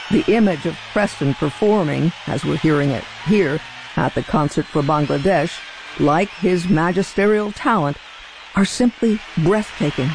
The image of Preston performing, as we're hearing it here at the Concert for Bangladesh, like his magisterial talent, are simply breathtaking.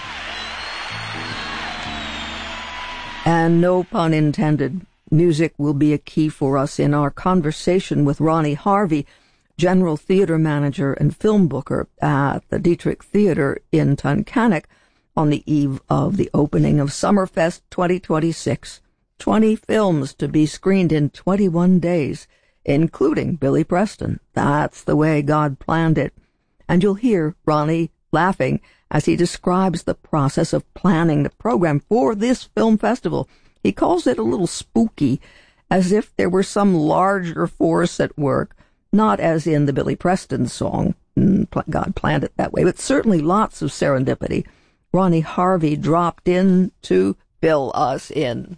And no pun intended, music will be a key for us in our conversation with Ronnie Harvey, general theater manager and film booker at the Dietrich Theater in Tunkhannock, on the eve of the opening of Summerfest 2026. 20 films to be screened in 21 days, including Billy Preston. That's the way God planned it. And you'll hear Ronnie laughing as he describes the process of planning the program for this film festival. He calls it a little spooky, as if there were some larger force at work, not as in the Billy Preston song, God planned it that way, but certainly lots of serendipity. Ronnie Harvey dropped in to fill us in.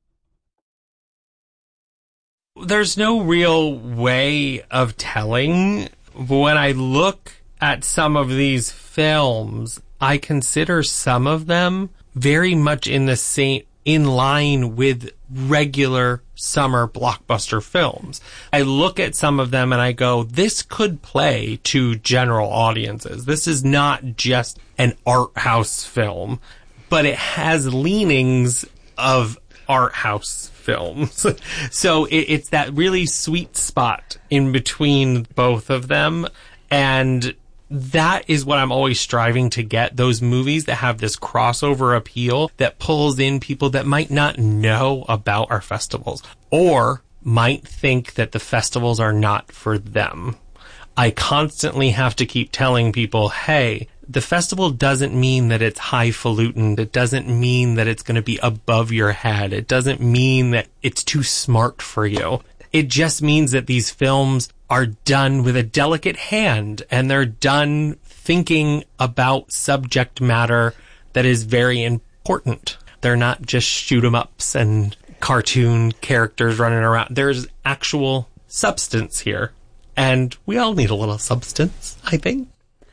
There's no real way of telling. When I look at some of these films, I consider some of them very much in line with regular summer blockbuster films. I look at some of them and I go, this could play to general audiences. This is not just an art house film, but it has leanings of art house films. So it's that really sweet spot in between both of them. And that is what I'm always striving to get, those movies that have this crossover appeal that pulls in people that might not know about our festivals or might think that the festivals are not for them. I constantly have to keep telling people, hey, the festival doesn't mean that it's highfalutin. It doesn't mean that it's going to be above your head. It doesn't mean that it's too smart for you. It just means that these films are done with a delicate hand, and they're done thinking about subject matter that is very important. They're not just shoot-em-ups and cartoon characters running around. There's actual substance here, and we all need a little substance, I think.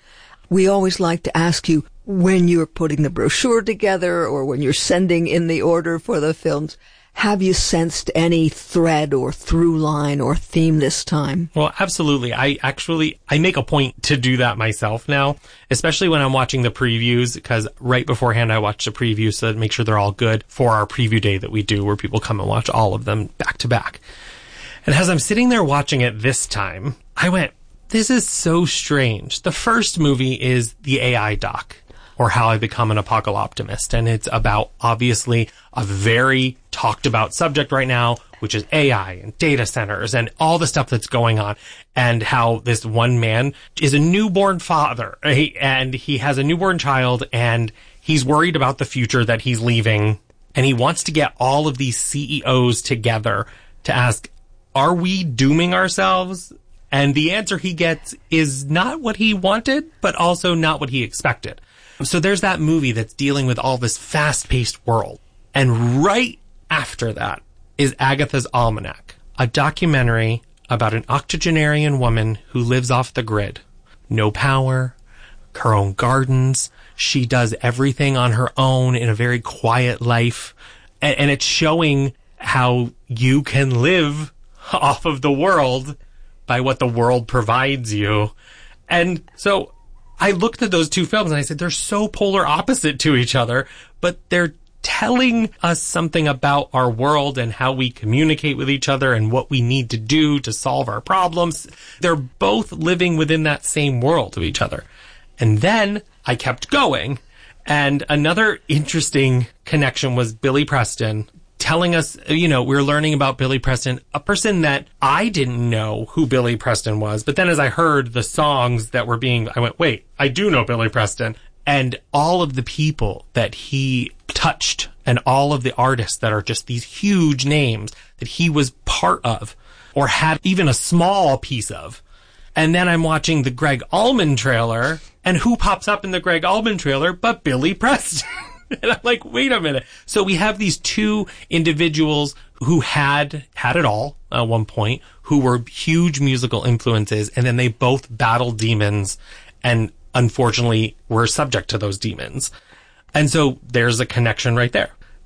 We always like to ask you, when you're putting the brochure together or when you're sending in the order for the films, have you sensed any thread or through line or theme this time? Well, absolutely. I make a point to do that myself now, especially when I'm watching the previews, because right beforehand I watch the previews so that make sure they're all good for our preview day that we do, where people come and watch all of them back to back. And as I'm sitting there watching it this time, I went, this is so strange. The first movie is the AI doc, or How I Become an Apocalyptimist. And it's about, obviously, a very talked about subject right now, which is AI and data centers and all the stuff that's going on, and how this one man is a newborn father, and he has a newborn child, and he's worried about the future that he's leaving. And he wants to get all of these CEOs together to ask, are we dooming ourselves? And the answer he gets is not what he wanted, but also not what he expected. So there's that movie that's dealing with all this fast-paced world. And right after that is Agatha's Almanac, a documentary about an octogenarian woman who lives off the grid. No power, her own gardens. She does everything on her own in a very quiet life. And it's showing how you can live off of the world by what the world provides you. And so I looked at those two films and I said, they're so polar opposite to each other, but they're telling us something about our world and how we communicate with each other and what we need to do to solve our problems. They're both living within that same world of each other. And then I kept going. And another interesting connection was Billy Preston telling us, we're learning about Billy Preston, a person that I didn't know who Billy Preston was. But then as I heard the songs that were I went, wait, I do know Billy Preston. And all of the people that he touched and all of the artists that are just these huge names that he was part of or had even a small piece of. And then I'm watching the Greg Allman trailer, and who pops up in the Greg Allman trailer but Billy Preston? And I'm like, wait a minute. So we have these two individuals who had it all at one point, who were huge musical influences, and then they both battled demons and unfortunately were subject to those demons. And so there's a connection right there.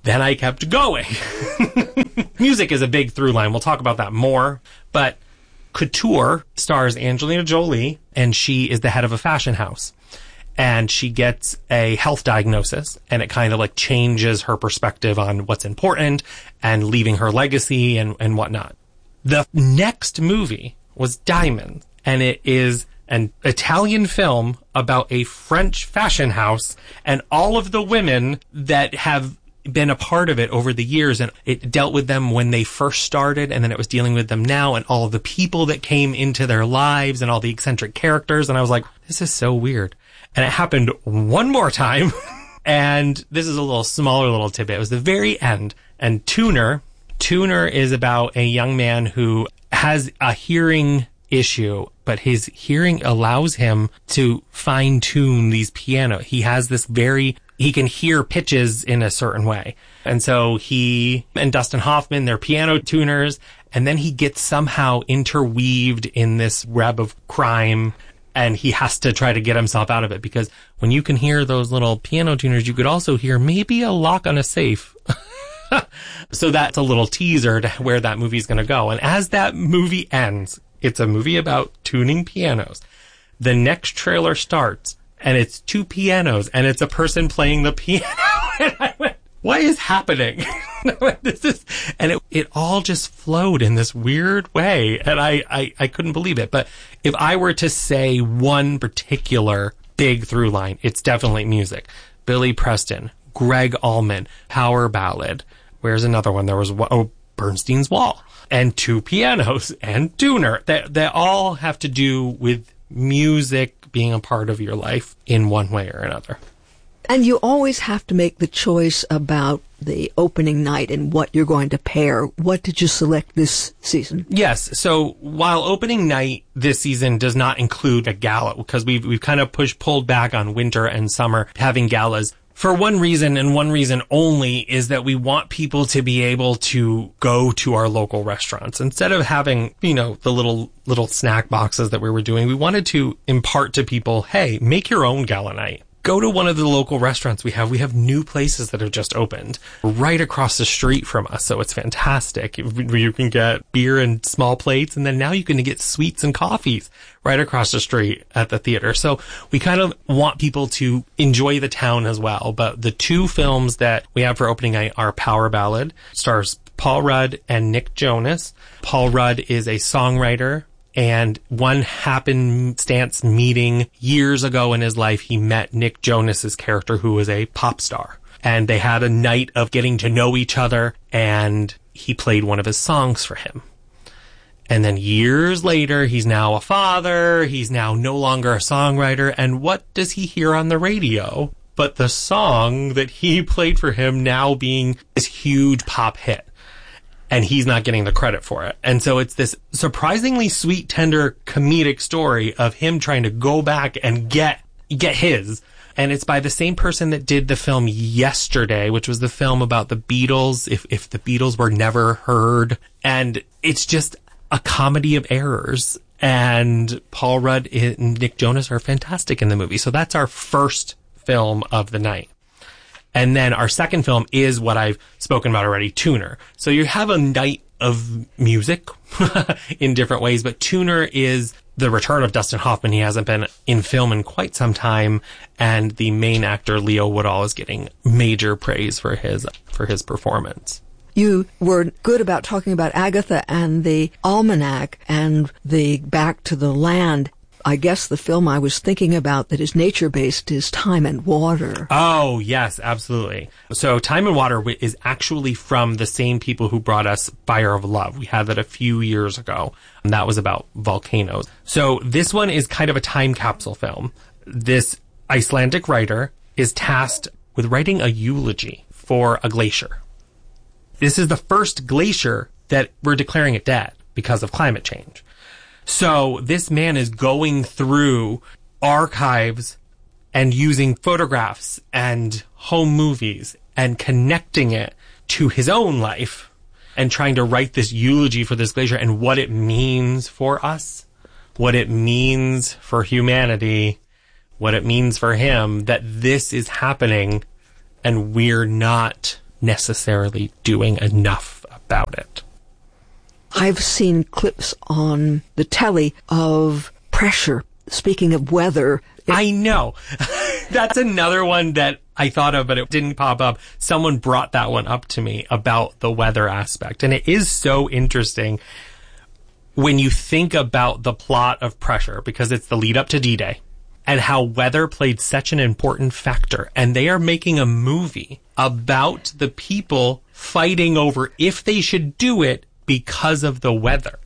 then I kept going. Music is a big through line. We'll talk about that more. But Couture stars Angelina Jolie, and she is the head of a fashion house. And she gets a health diagnosis, and it kind of like changes her perspective on what's important and leaving her legacy and whatnot. The next movie was Diamond, and it is an Italian film about a French fashion house and all of the women that have been a part of it over the years, and it dealt with them when they first started, and then it was dealing with them now, and all of the people that came into their lives and all the eccentric characters. And I was like, this is so weird. And it happened one more time. And this is a little smaller little tidbit. It was the very end. And Tuner is about a young man who has a hearing issue, but his hearing allows him to fine tune these piano. He has this he can hear pitches in a certain way. And so he and Dustin Hoffman, they're piano tuners, and then he gets somehow interweaved in this web of crime, and he has to try to get himself out of it, because when you can hear those little piano tuners, you could also hear maybe a lock on a safe. So that's a little teaser to where that movie's going to go. And as that movie ends, it's a movie about tuning pianos. The next trailer starts, and it's two pianos, and it's a person playing the piano. And I went, what is happening? It all just flowed in this weird way, and I couldn't believe it. But if I were to say one particular big through line, it's definitely music. Billy Preston, Greg Allman, Power Ballad. Where's another one? There was Bernstein's Wall, and two pianos, and Tuner. They all have to do with music being a part of your life in one way or another. And you always have to make the choice about the opening night and what you're going to pair. What did you select this season? Yes. So while opening night this season does not include a gala, because we've kind of pulled back on winter and summer having galas, for one reason and one reason only, is that we want people to be able to go to our local restaurants. Instead of having, the little snack boxes that we were doing, we wanted to impart to people, hey, make your own gala night. Go to one of the local restaurants we have. We have new places that have just opened right across the street from us. So it's fantastic. You can get beer in small plates, and then now you can get sweets and coffees right across the street at the theater. So we kind of want people to enjoy the town as well. But the two films that we have for opening night are Power Ballad, stars Paul Rudd and Nick Jonas. Paul Rudd is a songwriter, and one happenstance meeting years ago in his life, he met Nick Jonas's character, who was a pop star. And they had a night of getting to know each other, and he played one of his songs for him. And then years later, he's now a father, he's now no longer a songwriter, and what does he hear on the radio but the song that he played for him now being this huge pop hit? And he's not getting the credit for it. And so it's this surprisingly sweet, tender, comedic story of him trying to go back and get his. And it's by the same person that did the film Yesterday, which was the film about the Beatles, if the Beatles were never heard. And it's just a comedy of errors. And Paul Rudd and Nick Jonas are fantastic in the movie. So that's our first film of the night. And then our second film is what I've spoken about already, Tuner. So you have a night of music in different ways, but Tuner is the return of Dustin Hoffman. He hasn't been in film in quite some time, and the main actor, Leo Woodall, is getting major praise for his performance. You were good about talking about Agatha and the Almanac and the Back to the Land. I guess the film I was thinking about that is nature-based is Time and Water. Oh, yes, absolutely. So Time and Water is actually from the same people who brought us Fire of Love. We had that a few years ago, and that was about volcanoes. So this one is kind of a time capsule film. This Icelandic writer is tasked with writing a eulogy for a glacier. This is the first glacier that we're declaring it dead because of climate change. So this man is going through archives and using photographs and home movies and connecting it to his own life and trying to write this eulogy for this glacier and what it means for us, what it means for humanity, what it means for him that this is happening and we're not necessarily doing enough about it. I've seen clips on the telly of pressure. Speaking of weather. I know. That's another one that I thought of, but it didn't pop up. Someone brought that one up to me about the weather aspect. And it is so interesting when you think about the plot of Pressure, because it's the lead up to D-Day, and how weather played such an important factor. And they are making a movie about the people fighting over if they should do it because of the weather.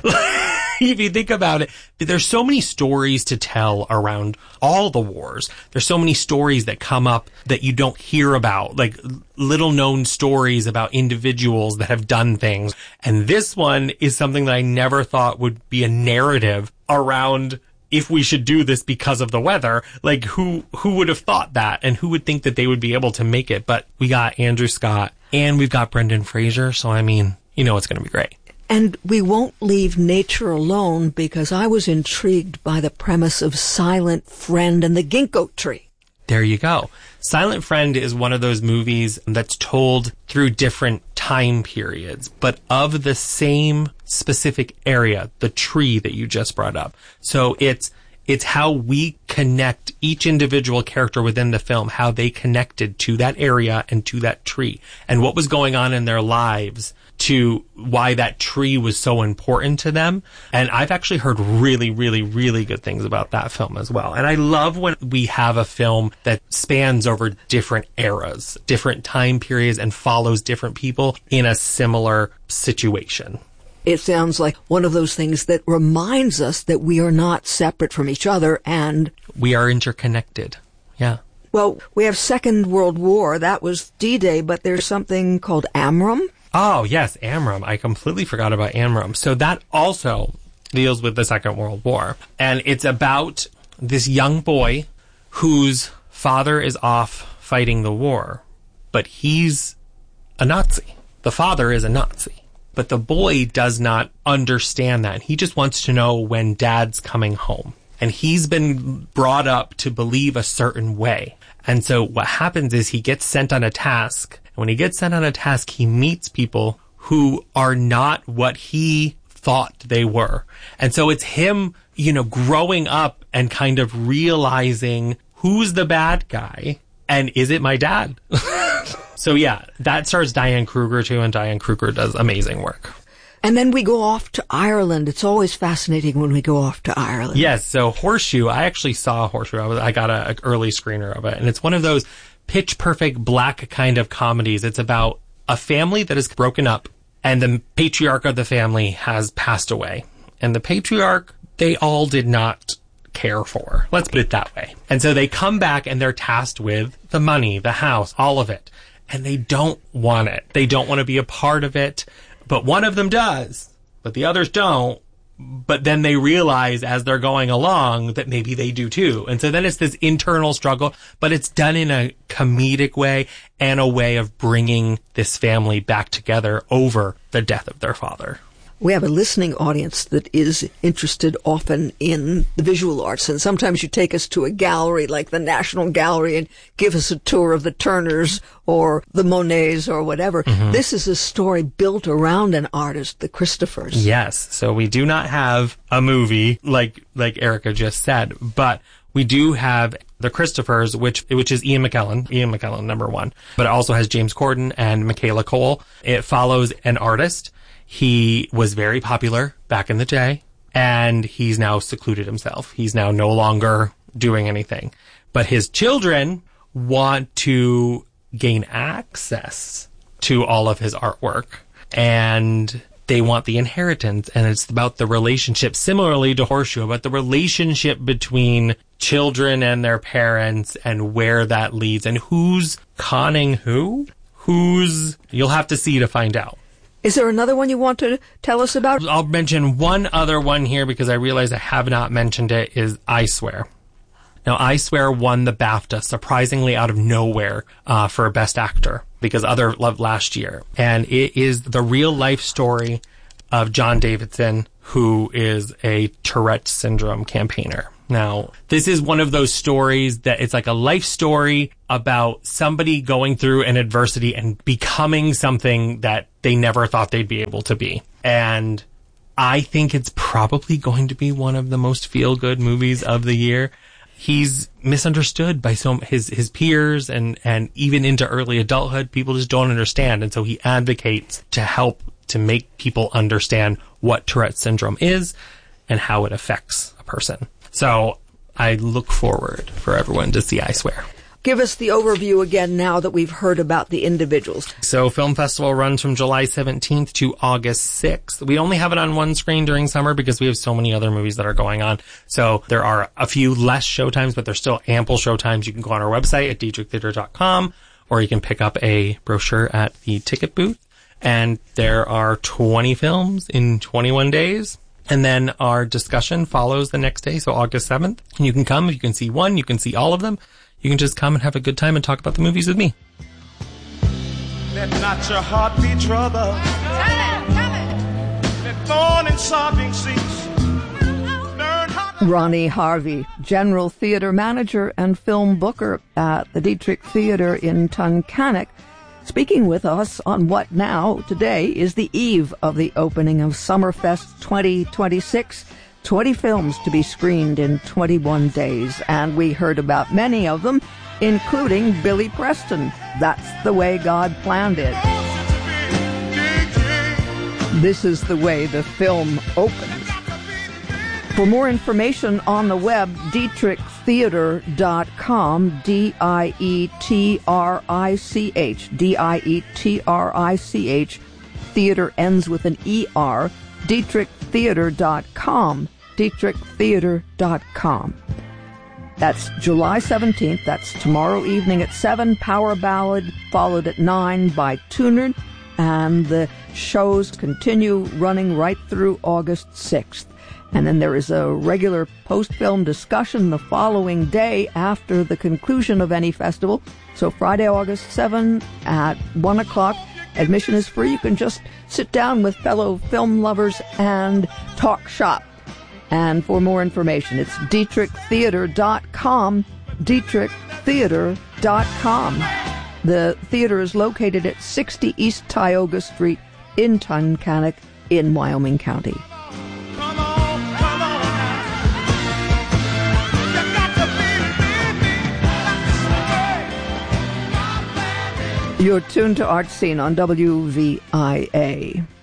If you think about it, there's so many stories to tell around all the wars. There's so many stories that come up that you don't hear about, like little known stories about individuals that have done things. And this one is something that I never thought would be a narrative around if we should do this because of the weather. Like who would have thought that, and who would think that they would be able to make it? But we got Andrew Scott and we've got Brendan Fraser. So I mean, you know, it's going to be great. And we won't leave nature alone, because I was intrigued by the premise of Silent Friend and the ginkgo tree. There you go. Silent Friend is one of those movies that's told through different time periods, but of the same specific area, the tree that you just brought up. So it's how we connect each individual character within the film, how they connected to that area and to that tree, and what was going on in their lives to why that tree was so important to them. And I've actually heard really, really, really good things about that film as well. And I love when we have a film that spans over different eras, different time periods, and follows different people in a similar situation. It sounds like one of those things that reminds us that we are not separate from each other, and we are interconnected. Yeah. Well, we have Second World War. That was D-Day, but there's something called Amrum. Oh, yes, Amrum. I completely forgot about Amrum. So that also deals with the Second World War. And it's about this young boy whose father is off fighting the war, but he's a Nazi. The father is a Nazi. But the boy does not understand that. He just wants to know when dad's coming home. And he's been brought up to believe a certain way. And so what happens is he gets sent on a task. And when he gets sent on a task, he meets people who are not what he thought they were. And so it's him, you know, growing up and kind of realizing who's the bad guy and is it my dad? So yeah, that stars Diane Kruger too, and Diane Kruger does amazing work. And then we go off to Ireland. It's always fascinating when we go off to Ireland. Yes, so Horseshoe, I actually saw Horseshoe. I got an early screener of it, and it's one of those pitch perfect black kind of comedies. It's about a family that is broken up, and the patriarch of the family has passed away. And the patriarch, they all did not care for. Let's put it that way. And so they come back and they're tasked with the money, the house, all of it. And they don't want it. They don't want to be a part of it. But one of them does, but the others don't. But then they realize as they're going along that maybe they do too. And so then it's this internal struggle, but it's done in a comedic way and a way of bringing this family back together over the death of their father. We have a listening audience that is interested often in the visual arts, and sometimes you take us to a gallery like the National Gallery and give us a tour of the Turners or the Monets or whatever. Mm-hmm. This is a story built around an artist, the Christophers. Yes, so we do not have a movie like Erica just said, but we do have the Christophers, which is Ian McKellen, number one, but it also has James Corden and Michaela Cole. It follows an artist. He was very popular back in the day, and he's now secluded himself. He's now no longer doing anything. But his children want to gain access to all of his artwork, and they want the inheritance. And it's about the relationship, similarly to Horseshoe, about the relationship between children and their parents and where that leads and who's conning who. You'll have to see to find out. Is there another one you want to tell us about? I'll mention one other one here because I realize I have not mentioned it, is I Swear. Now, I Swear won the BAFTA surprisingly out of nowhere for Best Actor because Other Love last year. And it is the real life story of John Davidson, who is a Tourette syndrome campaigner. Now, this is one of those stories that it's like a life story about somebody going through an adversity and becoming something that they never thought they'd be able to be. And I think it's probably going to be one of the most feel-good movies of the year. He's misunderstood by his peers and even into early adulthood. People just don't understand. And so he advocates to help to make people understand what Tourette syndrome is and how it affects a person. So I look forward for everyone to see I Swear. Give us the overview again now that we've heard about the individuals. So Film Festival runs from July 17th to August 6th. We only have it on one screen during summer because we have so many other movies that are going on. So there are a few less showtimes, but there's still ample showtimes. You can go on our website at dietrichtheater.com, or you can pick up a brochure at the ticket booth. And there are 20 films in 21 days. And then our discussion follows the next day, so August 7th. And you can come, you can see one, you can see all of them. You can just come and have a good time and talk about the movies with me. Let not your heart be troubled. Tell it. Let mourning and sobbing cease. Ronnie Harvey, General Theater Manager and Film Booker at the Dietrich Theater in Tunkhannock, speaking with us on what now, today, is the eve of the opening of Summerfest 2026. 20 films to be screened in 21 days, and we heard about many of them, including Billy Preston, That's the Way God Planned It. This is the way the film opens. For more information on the web, dietrichtheater.com, D-I-E-T-R-I-C-H, D-I-E-T-R-I-C-H, theater ends with an E-R, dietrichtheater.com, dietrichtheater.com. That's July 17th, that's tomorrow evening at 7, Power Ballad, followed at 9 by Tuner, and the shows continue running right through August 6th. And then there is a regular post-film discussion the following day after the conclusion of any festival. So Friday, August 7 at 1 o'clock. Admission is free. You can just sit down with fellow film lovers and talk shop. And for more information, it's dietrichtheater.com, dietrichtheater.com. The theater is located at 60 East Tioga Street in Tunkhannock in Wyoming County. You're tuned to Art Scene on WVIA.